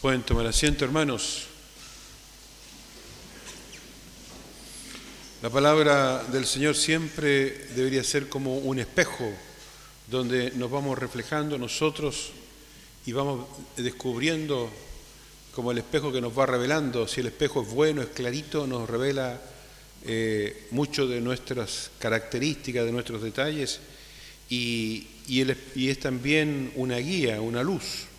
Pueden tomar asiento, hermanos. La palabra del Señor siempre debería ser como un espejo donde nos vamos reflejando nosotros y vamos descubriendo como el espejo que nos va revelando. Si el espejo es bueno, es clarito, nos revela mucho de nuestras características, de nuestros detalles y es también una guía, una luz.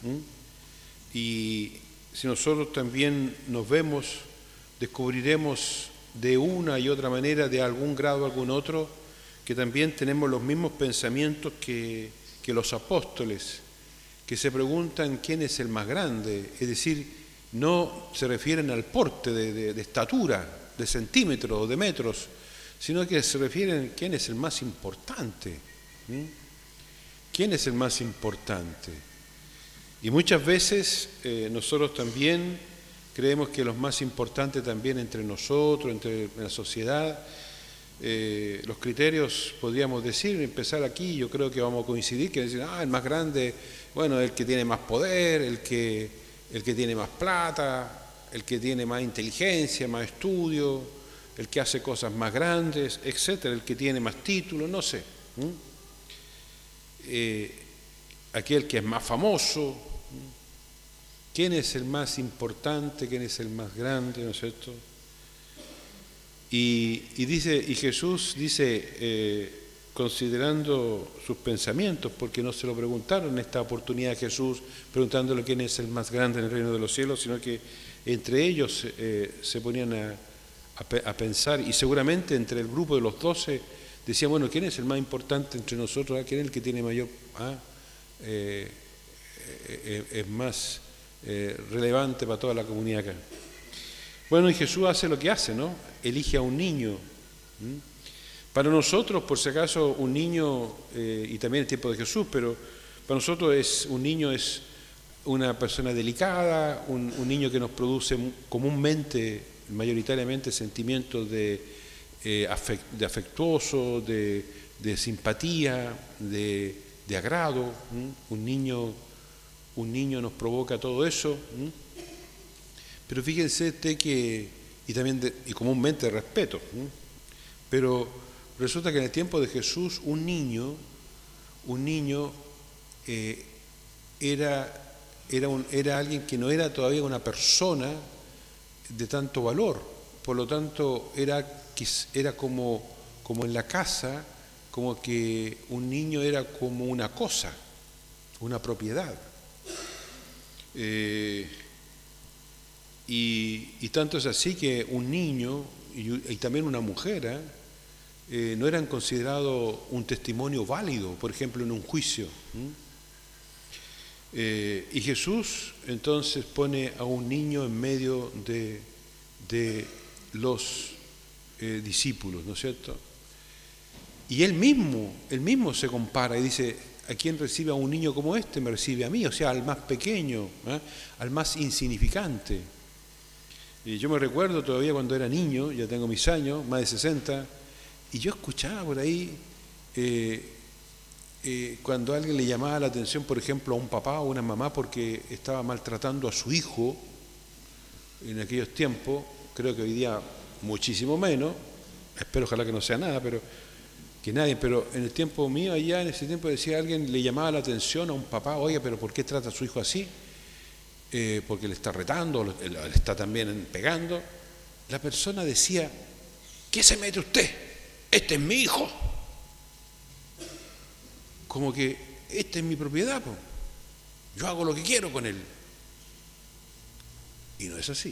Y si nosotros también nos vemos, descubriremos de una y otra manera, de algún grado a algún otro, que también tenemos los mismos pensamientos que los apóstoles, que se preguntan quién es el más grande, es decir, no se refieren al porte de estatura, de centímetros o de metros, sino que se refieren a quién es el más importante. ¿Quién es el más importante? Y muchas veces nosotros también creemos que los más importantes también entre nosotros, entre la sociedad, los criterios, podríamos decir, empezar aquí, yo creo que vamos a coincidir, que decir, el más grande, bueno, el que tiene más poder, el que tiene más plata, el que tiene más inteligencia, más estudio, el que hace cosas más grandes, etcétera, el que tiene más títulos, no sé. Aquel que es más famoso. ¿Quién es el más importante? ¿Quién es el más grande? ¿No es cierto? Y Jesús dice, considerando sus pensamientos, porque no se lo preguntaron en esta oportunidad a Jesús, preguntándole quién es el más grande en el reino de los cielos, sino que entre ellos se ponían a pensar, y seguramente entre el grupo de los 12 decían, bueno, ¿quién es el más importante entre nosotros? ¿Quién es el que tiene mayor, es más relevante para toda la comunidad acá? Bueno, y Jesús hace lo que hace, ¿no? Elige a un niño. Para nosotros, por si acaso, un niño, y también el tiempo de Jesús, pero para nosotros un niño es una persona delicada, un niño que nos produce comúnmente, mayoritariamente, sentimientos de afectuoso, de simpatía, de agrado. Un niño nos provoca todo eso. Pero fíjense que, y comúnmente respeto, pero resulta que en el tiempo de Jesús un niño era alguien que no era todavía una persona de tanto valor, por lo tanto era como en la casa, como que un niño era como una cosa, una propiedad. Y tanto es así que un niño y también una mujer no eran considerados un testimonio válido, por ejemplo, en un juicio. Y Jesús entonces pone a un niño en medio de los discípulos, ¿no es cierto? Y él mismo se compara y dice, ¿a quién recibe a un niño como este? Me recibe a mí, o sea, al más pequeño, al más insignificante. Y yo me recuerdo todavía cuando era niño, ya tengo mis años, más de 60, y yo escuchaba por ahí cuando alguien le llamaba la atención, por ejemplo, a un papá o una mamá porque estaba maltratando a su hijo en aquellos tiempos, creo que hoy día muchísimo menos, espero ojalá que no sea nada, pero en el tiempo mío, allá en ese tiempo decía alguien, le llamaba la atención a un papá, oiga, pero ¿por qué trata a su hijo así? Porque le está retando, le está también pegando. La persona decía, ¿qué se mete usted? Este es mi hijo. Como que esta es mi propiedad, po. Yo hago lo que quiero con él. Y no es así.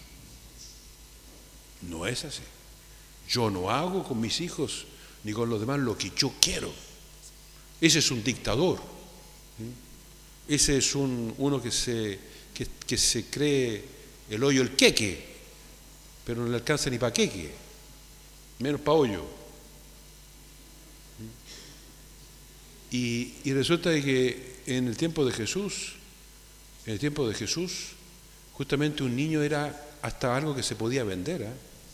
No es así. Yo no hago con mis hijos ni con los demás lo que yo quiero. Ese es un dictador. Ese es uno que se cree el hoyo el queque, pero no le alcanza ni para queque, menos para hoyo. Y resulta que en el tiempo de Jesús, justamente un niño era hasta algo que se podía vender.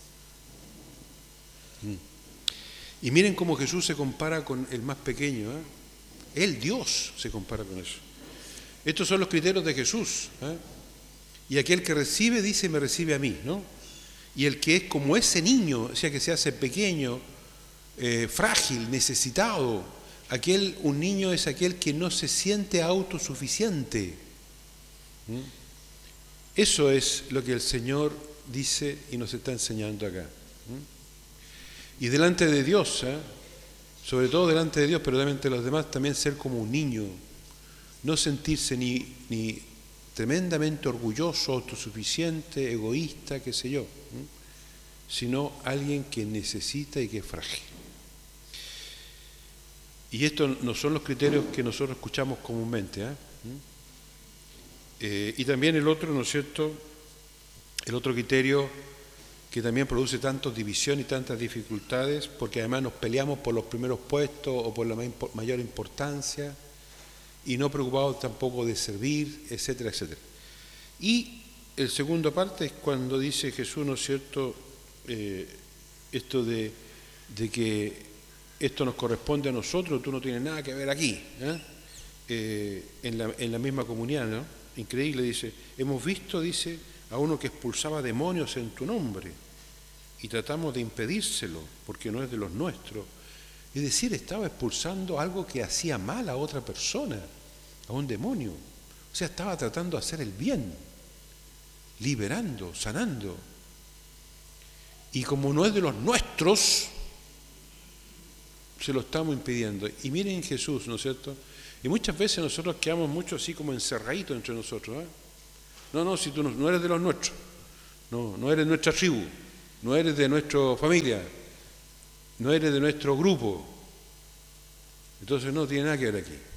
Y miren cómo Jesús se compara con el más pequeño. Él, Dios, se compara con eso. Estos son los criterios de Jesús. Y aquel que recibe, dice, me recibe a mí, ¿no? Y el que es como ese niño, o sea, que se hace pequeño, frágil, necesitado, un niño es aquel que no se siente autosuficiente. Eso es lo que el Señor dice y nos está enseñando acá. Y delante de Dios, sobre todo delante de Dios, pero delante de los demás, también ser como un niño, no sentirse ni tremendamente orgulloso, autosuficiente, egoísta, qué sé yo, sino alguien que necesita y que es frágil. Y estos no son los criterios que nosotros escuchamos comúnmente. Y también el otro, ¿no es cierto?, el otro criterio que también produce tantas divisiones y tantas dificultades, porque además nos peleamos por los primeros puestos o por la mayor importancia, y no preocupados tampoco de servir, etcétera, etcétera. Y el segundo parte es cuando dice Jesús, ¿no es cierto?, esto de que esto nos corresponde a nosotros, tú no tienes nada que ver aquí, en la misma comunidad, ¿no? Increíble, dice, hemos visto, dice, a uno que expulsaba demonios en tu nombre y tratamos de impedírselo porque no es de los nuestros. Es decir, estaba expulsando algo que hacía mal a otra persona, a un demonio. O sea, estaba tratando de hacer el bien, liberando, sanando. Y como no es de los nuestros, se lo estamos impidiendo. Y miren Jesús, ¿no es cierto? Y muchas veces nosotros quedamos mucho así como encerraditos entre nosotros. No, si tú no eres de los nuestros, no eres de nuestra tribu, no eres de nuestra familia, no eres de nuestro grupo. Entonces no tiene nada que ver aquí.